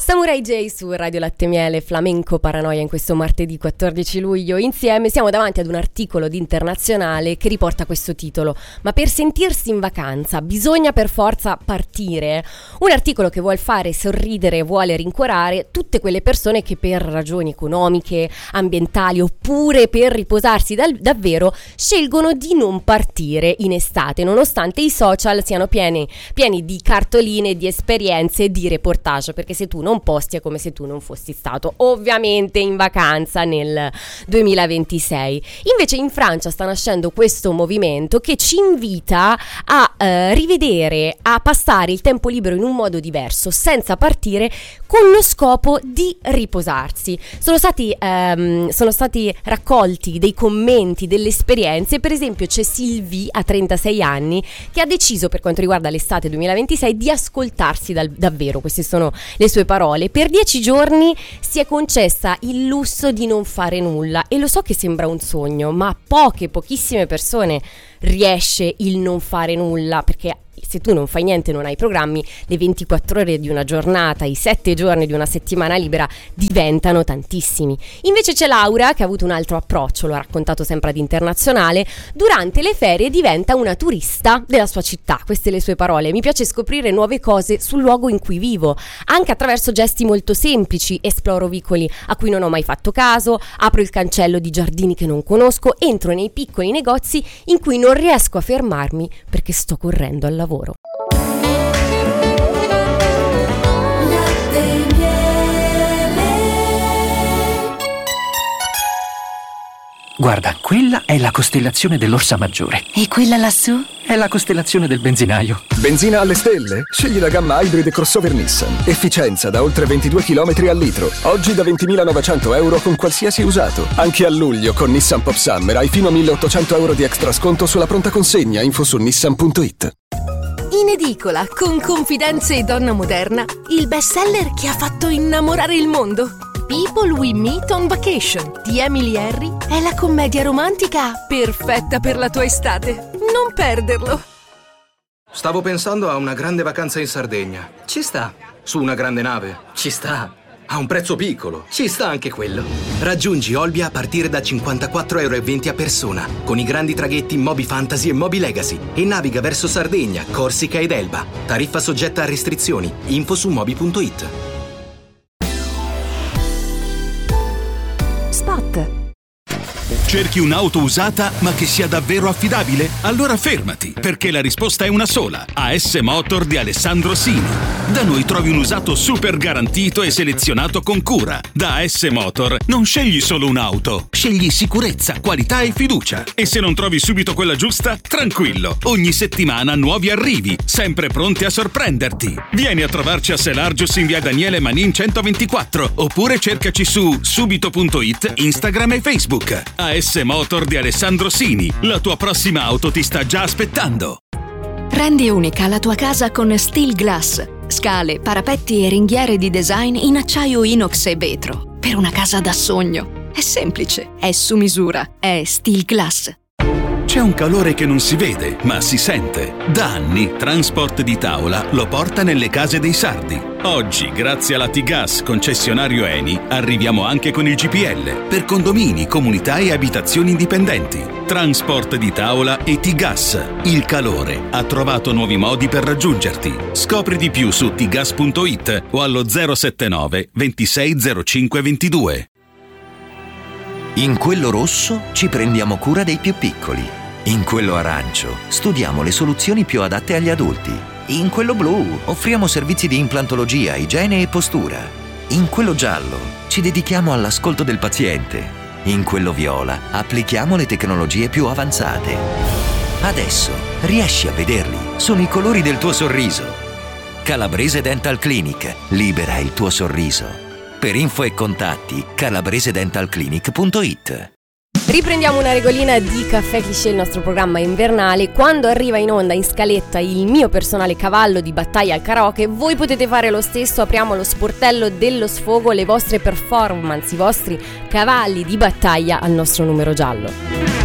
Samurai J su Radio Latte Miele, Flamenco Paranoia in questo martedì 14 luglio. Insieme siamo davanti ad un articolo di Internazionale che riporta questo titolo: ma per sentirsi in vacanza bisogna per forza partire? Un articolo che vuol fare sorridere, vuole rincuorare tutte quelle persone che per ragioni economiche, ambientali oppure per riposarsi davvero scelgono di non partire in estate, nonostante i social siano pieni di cartoline, di esperienze e di reportage, perché se tu non posti è come se tu non fossi stato ovviamente in vacanza nel 2026. Invece in Francia sta nascendo questo movimento che ci invita a rivedere, a passare il tempo libero in un modo diverso, senza partire, con lo scopo di riposarsi. Sono stati raccolti dei commenti, delle esperienze. Per esempio c'è Sylvie, a 36 anni, che ha deciso, per quanto riguarda l'estate 2026, di ascoltarsi davvero. Queste sono le sue parole. Per 10 giorni si è concessa il lusso di non fare nulla, e lo so che sembra un sogno, ma a pochissime persone riesce il non fare nulla, perché se tu non fai niente, non hai programmi, le 24 ore di una giornata, i 7 giorni di una settimana libera diventano tantissimi. Invece c'è Laura che ha avuto un altro approccio, lo ha raccontato sempre ad Internazionale. Durante le ferie diventa una turista della sua città, queste le sue parole: mi piace scoprire nuove cose sul luogo in cui vivo, anche attraverso gesti molto semplici. Esploro vicoli a cui non ho mai fatto caso, apro il cancello di giardini che non conosco, entro nei piccoli negozi in cui non riesco a fermarmi perché sto correndo al lavoro. Guarda, quella è la costellazione dell'Orsa Maggiore. E quella lassù? È la costellazione del benzinaio. Benzina alle stelle? Scegli la gamma Hybrid crossover Nissan. Efficienza da oltre 22 km al litro. Oggi da 20.900 euro con qualsiasi usato. Anche a luglio con Nissan Pop Summer hai fino a 1.800 euro di extra sconto sulla pronta consegna. Info su nissan.it. In edicola, con Confidenze e Donna Moderna, il bestseller che ha fatto innamorare il mondo. People We Meet on Vacation di Emily Henry è la commedia romantica perfetta per la tua estate. Non perderlo! Stavo pensando a una grande vacanza in Sardegna. Ci sta. Su una grande nave. Ci sta. A un prezzo piccolo. Ci sta anche quello. Raggiungi Olbia a partire da 54,20 € a persona, con i grandi traghetti Moby Fantasy e Moby Legacy, e naviga verso Sardegna, Corsica ed Elba. Tariffa soggetta a restrizioni. Info su moby.it. Spot. Cerchi un'auto usata ma che sia davvero affidabile? Allora fermati, perché la risposta è una sola: AS Motor di Alessandro Sini. Da noi trovi un usato super garantito e selezionato con cura. Da AS Motor non scegli solo un'auto, scegli sicurezza, qualità e fiducia. E se non trovi subito quella giusta, tranquillo, ogni settimana nuovi arrivi, sempre pronti a sorprenderti. Vieni a trovarci a Selargius in via Daniele Manin 124, oppure cercaci su subito.it, Instagram e Facebook. AS Motor di Alessandro Sini, la tua prossima auto ti sta già aspettando. Rendi unica la tua casa con Steel Glass. Scale, parapetti e ringhiere di design in acciaio inox e vetro. Per una casa da sogno. È semplice, è su misura, è Steel Glass. C'è un calore che non si vede, ma si sente. Da anni Transport di Tavola lo porta nelle case dei sardi. Oggi, grazie alla T-Gas concessionario Eni, arriviamo anche con il GPL per condomini, comunità e abitazioni indipendenti. Transport di Tavola e T-Gas. Il calore ha trovato nuovi modi per raggiungerti. Scopri di più su tgas.it o allo 079 2605 22. In quello rosso ci prendiamo cura dei più piccoli. In quello arancio studiamo le soluzioni più adatte agli adulti. In quello blu offriamo servizi di implantologia, igiene e postura. In quello giallo ci dedichiamo all'ascolto del paziente. In quello viola applichiamo le tecnologie più avanzate. Adesso riesci a vederli. Sono i colori del tuo sorriso. Calabrese Dental Clinic. Libera il tuo sorriso. Per info e contatti calabresedentalclinic.it. Riprendiamo una regolina di Caffè Cliché, il nostro programma invernale. Quando arriva in onda in scaletta il mio personale cavallo di battaglia al karaoke, voi potete fare lo stesso. Apriamo lo sportello dello sfogo, le vostre performance, i vostri cavalli di battaglia al nostro numero giallo.